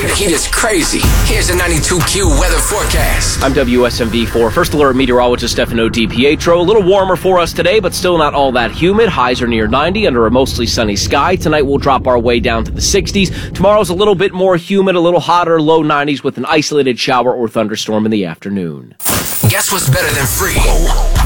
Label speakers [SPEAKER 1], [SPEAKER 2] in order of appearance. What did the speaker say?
[SPEAKER 1] The heat is crazy. Here's the 92Q weather forecast.
[SPEAKER 2] I'm WSMV4 First Alert Meteorologist Stefano DiPietro. A little warmer for us today, but still not all that humid. Highs are near 90 under a mostly sunny sky. Tonight we'll drop our way down to the 60s. Tomorrow's a little bit more humid, a little hotter, low 90s with an isolated shower or thunderstorm in the afternoon.
[SPEAKER 1] Guess what's better than free?